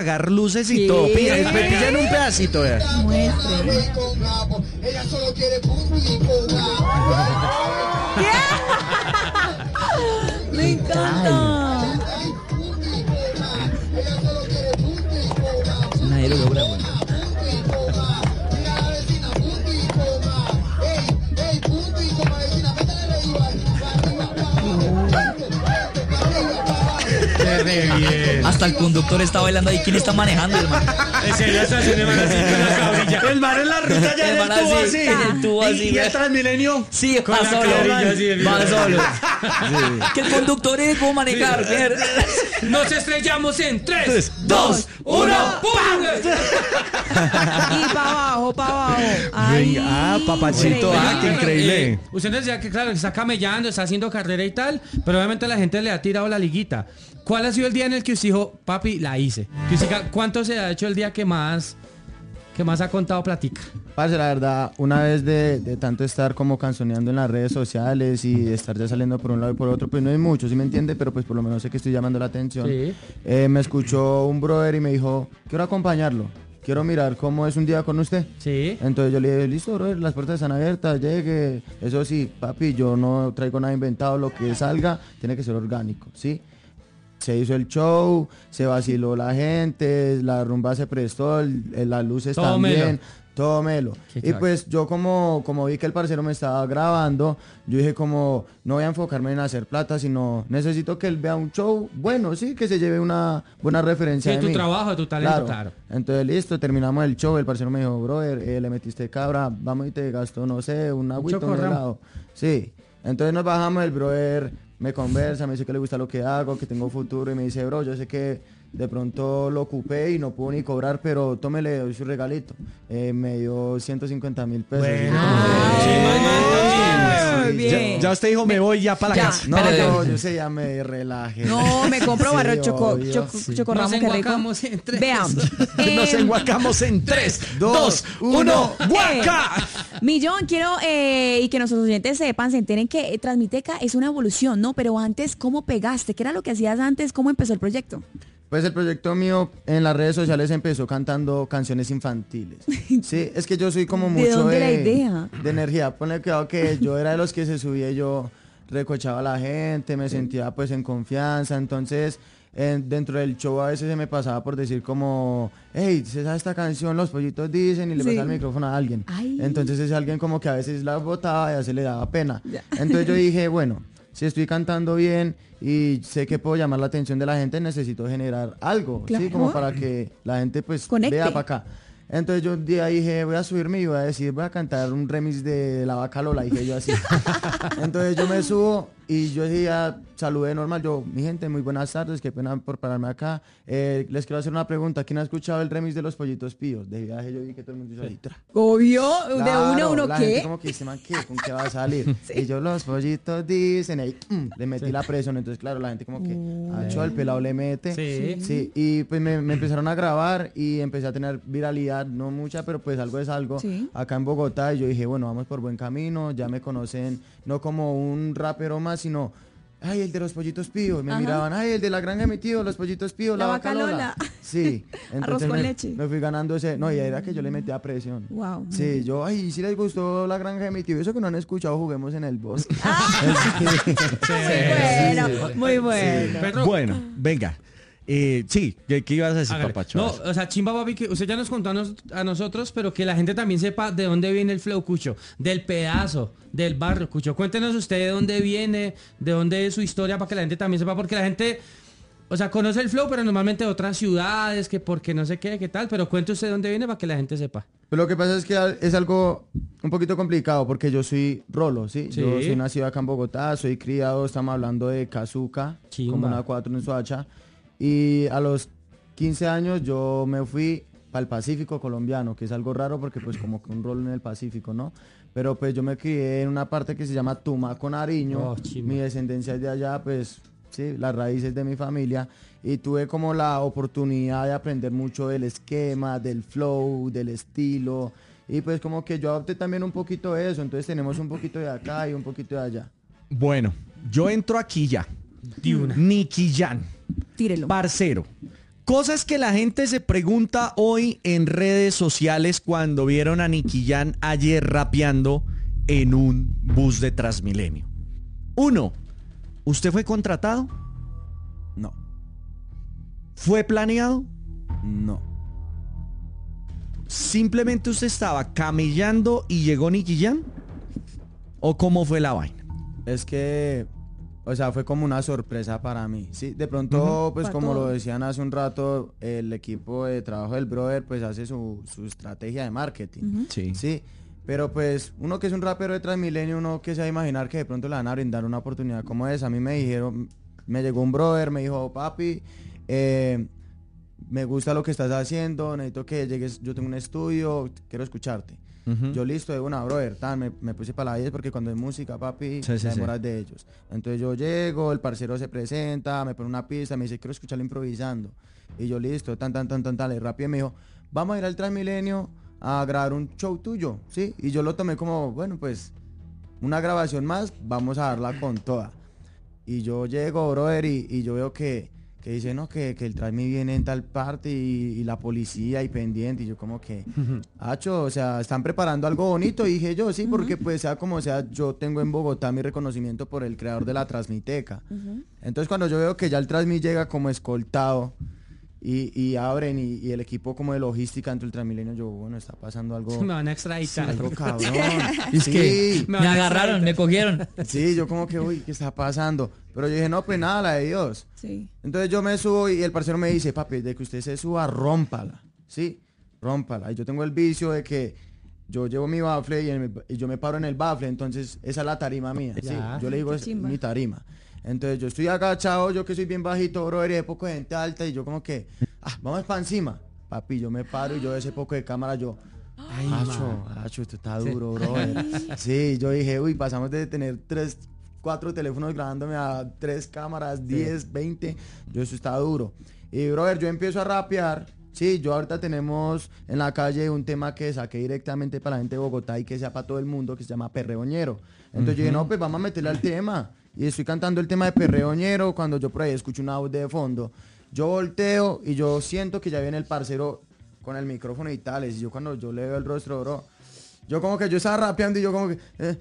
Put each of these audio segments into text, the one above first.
apagar luces y todo. Pillan un pedacito, vea. Muestre. Me encanta. Nadie lo logra, bueno. Hasta el conductor está bailando ahí. ¿Quién está manejando, hermano? El mar en la ruta ya en el tubo así. Y el Transmilenio. Sí, va solo. Va solo. Que el conductor es como manejar. Nos estrellamos en 3, 2, 1. Y para abajo, para abajo. Venga, papachito, qué increíble. Usted decía que claro, que está camellando, está haciendo carrera y tal, pero obviamente la gente le ha tirado la liguita. ¿Cuál ha sido el día en el que usted dijo, papi, la hice? ¿Cuánto se ha hecho el día que más ha contado platica? Parce, la verdad, una vez de tanto estar como canzoneando en las redes sociales y de estar ya saliendo por un lado y por otro, pues no es mucho, ¿sí me entiende? Pero pues por lo menos sé que estoy llamando la atención. Sí. Me escuchó un brother y me dijo, quiero acompañarlo, quiero mirar cómo es un día con usted. Sí. Entonces yo le dije, listo, brother, las puertas están abiertas, llegue. Eso sí, papi, yo no traigo nada inventado, lo que salga tiene que ser orgánico, ¿sí? Se hizo el show, se vaciló la gente, la rumba se prestó, las luces Todo también, melo. todo melo. Y pues yo como vi que el parcero me estaba grabando, yo dije como, no voy a enfocarme en hacer plata, sino necesito que él vea un show bueno, sí, que se lleve una buena referencia Sí, de tu mí. trabajo, tu talento, claro. Entonces listo, terminamos el show, el parcero me dijo, brother, le metiste cabra, vamos y te gasto, no sé, un agüito, un helado. Sí, entonces nos bajamos, el brother me conversa, me dice que le gusta lo que hago, que tengo futuro y me dice, bro, yo sé que de pronto lo ocupé y no puedo ni cobrar, pero tómele, doy su regalito. Me dio 150,000 pesos. Bueno. Bien. Ya usted dijo, me voy ya para la casa. No, yo sé, ya me relajé. No, me compro barrio obvio. chocorramo, qué rico. En 3. Vean. Nos enguacamos en 3, 2, 1, ¡guaca! Millón, quiero y que nuestros oyentes sepan, se enteren que Transmiteca es una evolución, ¿no? Pero antes, ¿cómo pegaste? ¿Qué era lo que hacías antes? ¿Cómo empezó el proyecto? Pues el proyecto mío en las redes sociales empezó cantando canciones infantiles. Sí, es que yo soy como mucho ¿De dónde la idea? de energía. Ponle cuidado que yo era de los que se subía y yo recochaba a la gente, me sentía pues en confianza. Entonces, dentro del show a veces se me pasaba por decir como, hey, ¿se sabe esta canción? Los pollitos dicen, y le pasaba el micrófono a alguien. Ay. Entonces ese alguien como que a veces la botaba y a veces le daba pena. Entonces yo dije, bueno, si estoy cantando bien y sé que puedo llamar la atención de la gente, necesito generar algo, Claro. ¿sí? Como para que la gente pues Conecte. vea para acá. Entonces yo un día dije, voy a subirme y voy a decir, voy a cantar un remix de La Vaca Lola, dije yo así. Entonces yo me subo y yo decía, saludé normal, yo, mi gente, muy buenas tardes, qué pena por pararme acá. Les quiero hacer una pregunta, ¿quién ha escuchado el remix de Los Pollitos Píos? De viaje yo vi que todo el mundo hizo ahí. Obvio, de Claro, uno a uno, la ¿qué? gente como que dice, man, ¿qué? ¿Con qué va a salir? Y yo, los pollitos dicen, y le metí la presión, entonces claro, la gente como que, el pelado le mete. Sí. Y pues me empezaron a grabar y empecé a tener viralidad, no mucha, pero pues algo es algo, Sí. acá en Bogotá, y yo dije, bueno, vamos por buen camino, ya me conocen, no como un rapero más, sino... Ay, el de los pollitos píos. Me miraban, ay, el de la granja de mi tío, los pollitos píos, la vaca Lola. Sí. Arroz con leche. Me fui ganando ese. No, y era que yo le metía presión. Wow. Sí, yo, ay, si les gustó la granja de mi tío. Eso que no han escuchado, juguemos en el bosque. Muy bueno. Pedro, Bueno, venga. Sí, ¿qué ibas a decir, hágale. papacho? No, o sea, chimba, papi, que usted ya nos contó a nosotros, pero que la gente también sepa de dónde viene el flow, Cucho, del pedazo, del barrio, Cucho. Cuéntenos usted de dónde viene, de dónde es su historia, para que la gente también sepa, porque la gente, o sea, conoce el flow, pero normalmente de otras ciudades, que porque no sé qué tal, pero cuente usted de dónde viene para que la gente sepa. Pero lo que pasa es que es algo un poquito complicado porque yo soy rolo, ¿sí? Sí. Yo soy nacido acá en Bogotá, soy criado, estamos hablando de Cazuca, Chimba. como una 4 en Soacha. Y a los 15 años yo me fui para el Pacífico colombiano, que es algo raro porque pues como que un rol en el Pacífico, ¿no? Pero pues yo me crié en una parte que se llama Tumaco, Nariño, Oh, chimba. mi descendencia es de allá, pues sí, las raíces de mi familia, y tuve como la oportunidad de aprender mucho del esquema, del flow, del estilo, y pues como que yo adopté también un poquito de eso, entonces tenemos un poquito de acá y un poquito de allá. Bueno, yo entro aquí ya. De una. Nicky Jam, Tírelo. parcero. Cosas que la gente se pregunta hoy en redes sociales cuando vieron a Nicky Jam ayer rapeando en un bus de Transmilenio. 1. ¿Usted fue contratado? No. ¿Fue planeado? No. ¿Simplemente usted estaba camellando y llegó Nicky Jam? ¿O cómo fue la vaina? Es que, o sea, fue como una sorpresa para mí. Sí, de pronto, pues Para como lo todos. decían hace un rato, el equipo de trabajo del brother pues hace su estrategia de marketing. Sí. Sí, pero pues uno que es un rapero de Transmilenio, uno que se va a imaginar que de pronto le van a brindar una oportunidad como esa. A mí me dijeron, me llegó un brother, me dijo, papi, me gusta lo que estás haciendo, necesito que llegues, yo tengo un estudio, quiero escucharte. Yo listo, de una, brother, me puse para la 10 porque cuando es música, papi, Sí, sí, la sí. demora es de ellos. Entonces yo llego, el parcero se presenta, me pone una pista, me dice, quiero escucharlo improvisando. Y yo listo, tan, y rápido me dijo, vamos a ir al Transmilenio a grabar un show tuyo, ¿sí? Y yo lo tomé como, bueno, pues, una grabación más, vamos a darla con toda. Y yo llego, brother, y yo veo que dice, no, que el Transmi viene en tal parte y la policía y pendiente. Y yo como que, hacho, o sea, están preparando algo bonito. Y dije yo, sí, porque pues sea como sea, yo tengo en Bogotá mi reconocimiento por el creador de la Transmiteca. Entonces cuando yo veo que ya el Transmi llega como escoltado y abren y el equipo como de logística dentro del Transmilenio, yo, bueno, está pasando algo, Me van a extraditar. algo cabrón. Es que Sí. me agarraron, me cogieron. Sí, yo como que, uy, ¿qué está pasando? Pero yo dije, no, pues nada, la de Dios. Sí. Entonces yo me subo y el parcero me dice, papi, de que usted se suba, rómpala, ¿sí? Rómpala. Y yo tengo el vicio de que yo llevo mi bafle y yo me paro en el bafle, entonces esa es la tarima mía, ¿sí? Ya. Yo le digo, Qué es chimba. mi tarima. Entonces yo estoy agachado, yo que soy bien bajito, bro, y de poco de gente alta, y yo como que, vamos para encima. Papi, yo me paro y yo de ese poco de cámara, yo, acho, esto está duro, bro. Sí, yo dije, uy, pasamos de tener 4 teléfonos grabándome a 3 cámaras, 10, 20, yo eso está duro. Y, brother, yo empiezo a rapear. Sí, yo ahorita tenemos en la calle un tema que saqué directamente para la gente de Bogotá y que sea para todo el mundo, que se llama Perreoñero. Entonces yo dije, no, pues vamos a meterle al tema. Y estoy cantando el tema de Perreoñero cuando yo por ahí escucho una voz de fondo. Yo volteo y yo siento que ya viene el parcero con el micrófono y tales. Y yo cuando yo le veo el rostro, bro, yo como que yo estaba rapeando y yo como que...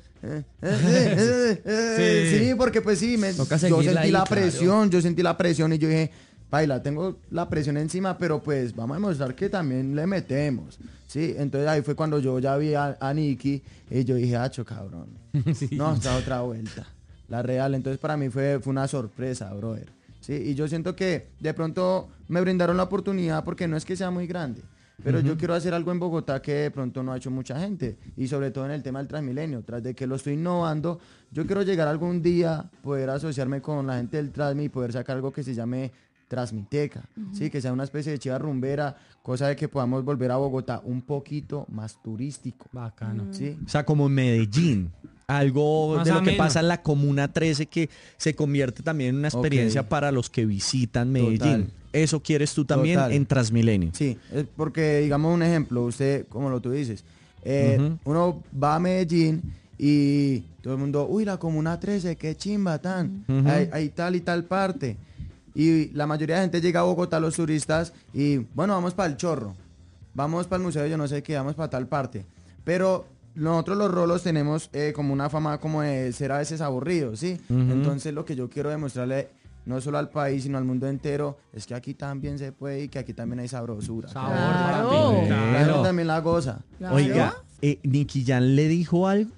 sí, porque pues sí, Toca yo seguirla sentí ahí, la claro. presión, yo sentí la presión y yo dije, baila, tengo la presión encima, pero pues vamos a demostrar que también le metemos, ¿sí? Entonces ahí fue cuando yo ya vi a Nicky y yo dije, hacho, cabrón, no, está otra vuelta, la real. Entonces para mí fue una sorpresa, brother, ¿sí? Y yo siento que de pronto me brindaron la oportunidad porque no es que sea muy grande, pero yo quiero hacer algo en Bogotá que de pronto no ha hecho mucha gente, y sobre todo en el tema del Transmilenio. Tras de que lo estoy innovando, yo quiero llegar algún día, poder asociarme con la gente del Transmi y poder sacar algo que se llame Transmiteca, sí, que sea una especie de chiva rumbera, cosa de que podamos volver a Bogotá un poquito más turístico. Bacano. Sí. O sea, como en Medellín. Algo Más de lo que ameno. pasa en la Comuna 13 que se convierte también en una experiencia Ok. para los que visitan Medellín. Total. Eso quieres tú también Total. en Transmilenio. Sí, es porque digamos un ejemplo, usted, como lo tú dices, uno va a Medellín y todo el mundo, uy, la Comuna 13, qué chimba tan, hay tal y tal parte. Y la mayoría de gente llega a Bogotá, los turistas, y bueno, vamos para el Chorro, vamos para el museo, yo no sé qué, vamos para tal parte. Pero nosotros los rolos tenemos como una fama como de ser a veces aburridos, ¿sí? Entonces lo que yo quiero demostrarle, no solo al país, sino al mundo entero, es que aquí también se puede y que aquí también hay sabrosura. Sabor, Claro. papi. La gente Claro. también la goza. Claro. Oiga, Nicky Jam le dijo algo.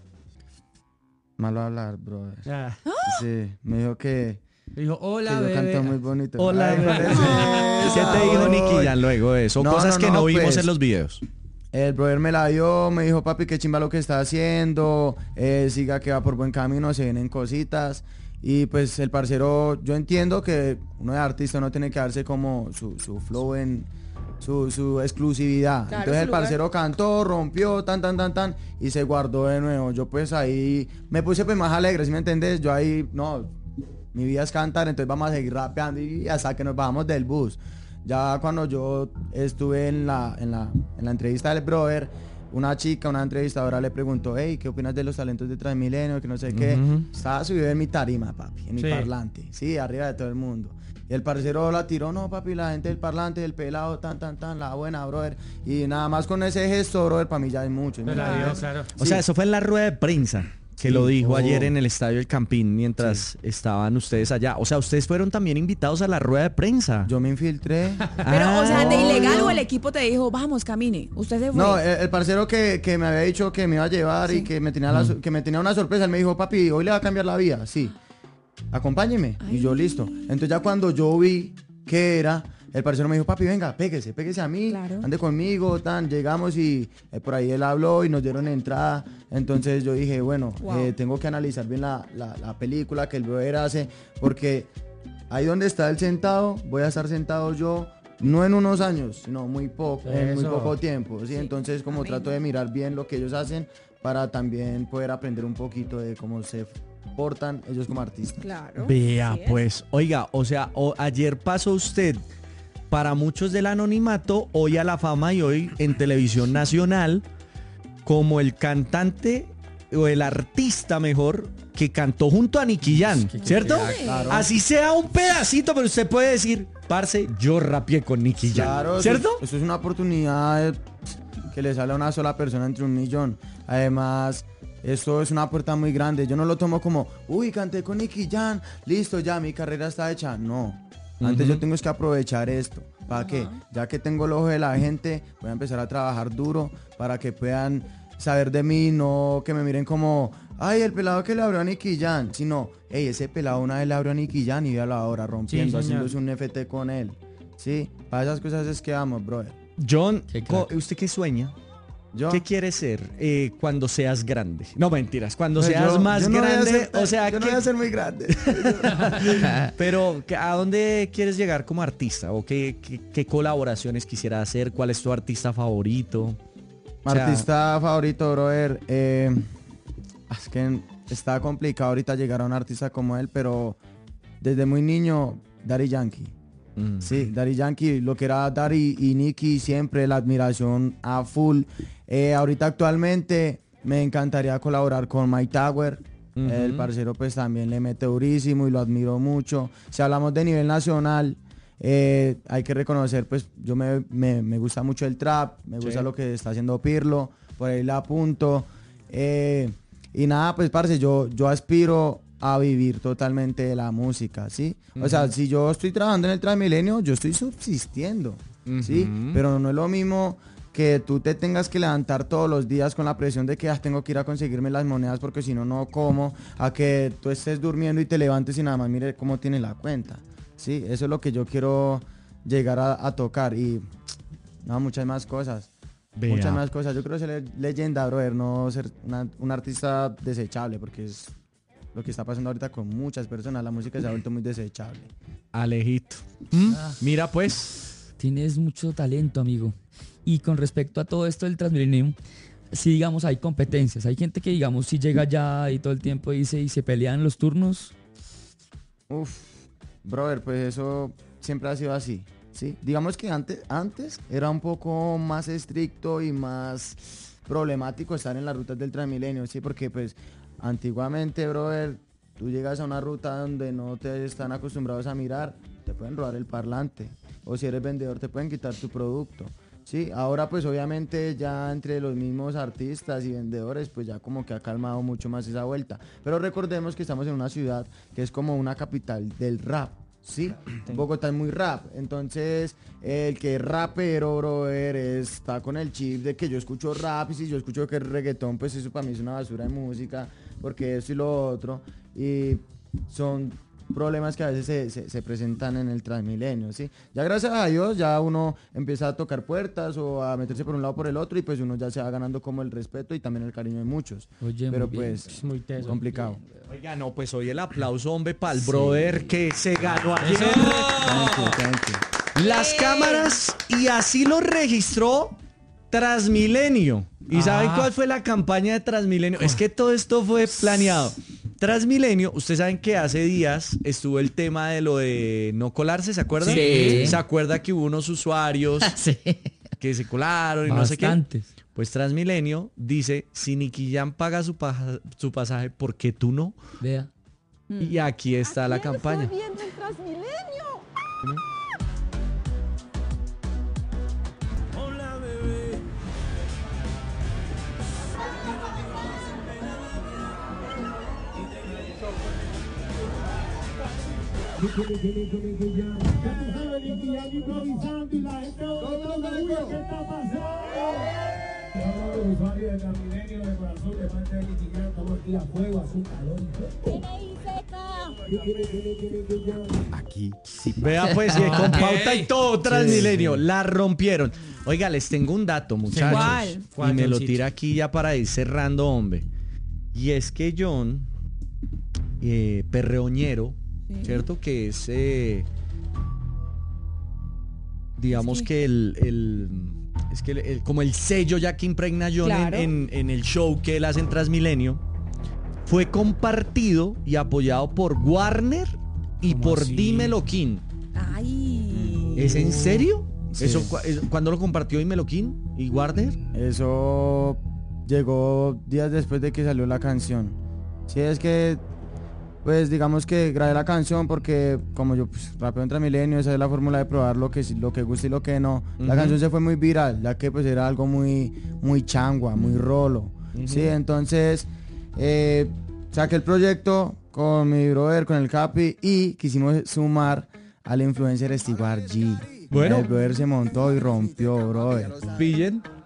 Malo hablar, brother. Ya. Sí, me dijo que Dijo, hola, yo bebé. canto muy bonito. Hola, Ay, bebé. ¿Qué te dijo Nicky Jam luego de eso? No, Cosas no, que no, no vimos pues. en los videos. El brother me la dio, me dijo, papi, qué chimba lo que está haciendo, siga que va por buen camino, se vienen cositas. Y pues el parcero, yo entiendo que uno de artista no tiene que darse como su flow en su exclusividad. Claro, Entonces su el lugar. parcero cantó, rompió, tan, y se guardó de nuevo. Yo pues ahí me puse pues más alegre, ¿sí me entendés? Yo ahí, no, mi vida es cantar, entonces vamos a seguir rapeando y hasta que nos bajamos del bus. Ya cuando yo estuve en la entrevista del brother, una chica, una entrevistadora le preguntó, hey, ¿qué opinas de los talentos de Transmilenio? Que no sé qué. Estaba subido en mi tarima, papi, en mi parlante, sí, arriba de todo el mundo. Y el parcero la tiró, no, papi, la gente del parlante, del pelado, tan, la buena, brother. Y nada más con ese gesto, brother, para mí ya es mucho. Claro. O sea, eso fue en la rueda de prensa que lo dijo ayer en el Estadio El Campín mientras estaban ustedes allá. O sea, ustedes fueron también invitados a la rueda de prensa. Yo me infiltré. Pero, o sea, ¿de ilegal o el equipo te dijo, vamos, camine? Usted se fue. No, el parcero que me había dicho que me iba a llevar y que me tenía, que me tenía una sorpresa, él me dijo, papi, hoy le va a cambiar la vía, sí. Acompáñeme. Y yo, listo. Entonces ya cuando yo vi que era, el parcero me dijo, papi, venga, péguese a mí, ande conmigo, llegamos y por ahí él habló y nos dieron entrada. Entonces yo dije, bueno, tengo que analizar bien la película que el brother hace, porque ahí donde está él sentado, voy a estar sentado yo, no en unos años, sino muy poco, en muy poco tiempo, ¿sí? Entonces como trato de mirar bien lo que ellos hacen para también poder aprender un poquito de cómo se portan ellos como artistas. Claro. Vea, pues, oiga, o sea, ayer pasó usted para muchos del anonimato, hoy a la fama y hoy en televisión nacional como el cantante o el artista mejor que cantó junto a Nicky Jam, ¿cierto? Claro. Así sea un pedacito, pero usted puede decir, parce, yo rapié con Nicky Jam, Claro, ¿cierto? Eso es una oportunidad que le sale a una sola persona entre 1.000.000. Además, esto es una puerta muy grande. Yo no lo tomo como, uy, canté con Nicky Jam, listo, ya mi carrera está hecha. No. Antes yo tengo que aprovechar esto. ¿Para qué? Ya que tengo el ojo de la gente, voy a empezar a trabajar duro para que puedan saber de mí, no que me miren como, ay, el pelado que le abrió a Nicky Jam, sino, hey, ese pelado una vez le abrió a Nicky Jam y véalo ahora rompiendo, haciéndose un FT con él. Sí, para esas cosas es que vamos, brother. John, ¿usted qué sueña? ¿Yo? ¿Qué quieres ser cuando seas grande? No, mentiras, cuando Pues seas más no grande, o sea, yo no voy a ser muy grande. Pero, ¿a dónde quieres llegar como artista? ¿O qué colaboraciones quisieras hacer? ¿Cuál es tu artista favorito? Artista favorito, brother. Es que está complicado ahorita llegar a un artista como él, pero desde muy niño, Daddy Yankee. Sí, Daddy Yankee, lo que era Daddy y Nicky, siempre la admiración a full. Ahorita actualmente me encantaría colaborar con Mike Tower. El parcero pues también le mete durísimo y lo admiro mucho. Si hablamos de nivel nacional, hay que reconocer, pues yo me gusta mucho el trap, me gusta lo que está haciendo Pirlo, por ahí la apunto. Y nada, pues parce, yo aspiro a vivir totalmente de la música, ¿sí? O sea, si yo estoy trabajando en el Transmilenio, yo estoy subsistiendo, ¿sí? Pero no es lo mismo que tú te tengas que levantar todos los días con la presión de que tengo que ir a conseguirme las monedas porque si no, no como, a que tú estés durmiendo y te levantes y nada más mire cómo tienes la cuenta, ¿sí? Eso es lo que yo quiero llegar a tocar y no, muchas más cosas. Vea. Muchas más cosas. Yo quiero ser leyenda, brother, no ser un artista desechable porque es lo que está pasando ahorita con muchas personas. La música se ha vuelto muy desechable. Alejito. Mira pues. Tienes mucho talento, amigo. Y con respecto a todo esto del Transmilenio, si digamos hay competencias, hay gente que digamos si llega ya y todo el tiempo dice y se pelean los turnos. Uf, brother, pues eso siempre ha sido así, ¿sí? Digamos que antes era un poco más estricto y más problemático estar en las rutas del Transmilenio, ¿sí? Porque pues antiguamente, brother, tú llegas a una ruta donde no te están acostumbrados a mirar, te pueden robar el parlante. O si eres vendedor, te pueden quitar tu producto. Sí, ahora pues obviamente ya entre los mismos artistas y vendedores pues ya como que ha calmado mucho más esa vuelta. Pero recordemos que estamos en una ciudad que es como una capital del rap, ¿sí? Bogotá es muy rap, entonces el que es rapero, brother, está con el chip de que yo escucho rap y si yo escucho que es reggaetón pues eso para mí es una basura de música porque eso y lo otro y son problemas que a veces se presentan en el Transmilenio, ¿sí? Ya gracias a Dios ya uno empieza a tocar puertas o a meterse por un lado por el otro y pues uno ya se va ganando como el respeto y también el cariño de muchos. Oye, pero muy bien. pues Es muy teso. complicado. Oiga, no, pues hoy el aplauso, hombre, para el brother que se ganó ayer. Thank you. Las cámaras y así lo registró Transmilenio. ¿Y saben cuál fue la campaña de Transmilenio? Es que todo esto fue planeado. Transmilenio, ustedes saben que hace días estuvo el tema de lo de no colarse, ¿se acuerdan? Sí. ¿Se acuerda que hubo unos usuarios Sí. que se colaron y no sé qué? Bastantes. Pues Transmilenio dice, si Nicky Jam paga su pasaje, ¿por qué tú no? Vea. Y aquí está la campaña. Los usuarios de Transmilenio de corazón de parte de Nicky Jam, estamos aquí a fuego, a su calor. Aquí sí. Vea pues, con pauta y todo, Transmilenio, la rompieron. Oiga, les tengo un dato, muchachos. ¿Cuál? ¿Cuál, Y me lo Johncito? tira aquí ya para ir cerrando, hombre. Y es que John, Perreoñero, ¿cierto? Que es, digamos Sí. que como el sello ya que impregna John Claro. en el show que él hace en Transmilenio, fue compartido y apoyado por Warner y ¿Cómo por así? Dímelo King. Ay. ¿Es en serio? Sí. ¿Eso cuándo lo compartió Dímelo King y Warner? Eso llegó días después de que salió la canción. Sí, es que, pues digamos que grabé la canción porque como yo pues, rapeo en Transmilenio, esa es la fórmula de probar lo que gusta y lo que no. La Ujú. canción se fue muy viral, ya que pues era algo muy changua, muy rolo. Sí, entonces saqué el proyecto con mi brother, con el Capi, y quisimos sumar al influencer Steve G. Bueno. El brother se montó y rompió, brother. Pillen.